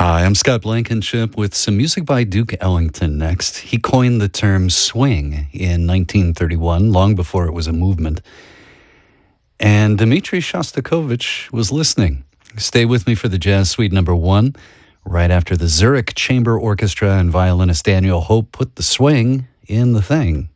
Hi, I'm Scott Blankenship with some music by Duke Ellington next. He coined the term swing in 1931, long before it was a movement. And Dmitri Shostakovich was listening. Stay with me for the Jazz Suite number 1, right after the Zurich Chamber Orchestra and violinist Daniel Hope put the swing in the thing.